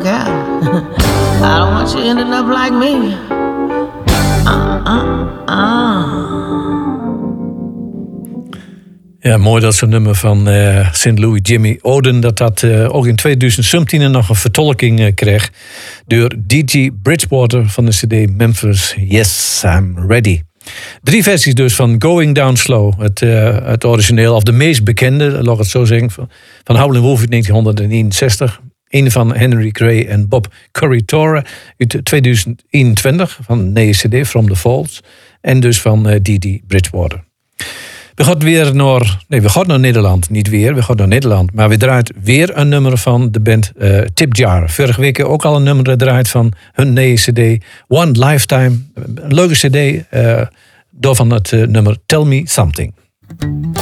look out. I don't want you ending up like me. Ja, mooi dat zo'n nummer van St. Louis Jimmy Oden... dat ook in 2017 nog een vertolking kreeg... door D.G. Bridgewater van de cd Memphis Yes, I'm Ready. 3 versies dus van Going Down Slow. Het origineel, of de meest bekende, laat ik het zo zeggen... van Howlin' Wolf uit 1961. Een van Henry Gray en Bob Corritore uit 2021... van een nieuwe cd, From the Falls. En dus van D.D. Bridgewater. We gaan naar Nederland. Niet weer, we gaan naar Nederland. Maar we draait weer een nummer van de band Tip Jar. Vorige week ook al een nummer gedraaid van hun nieuwe cd. One Lifetime. Een leuke cd. Door van het nummer Tell Me Something.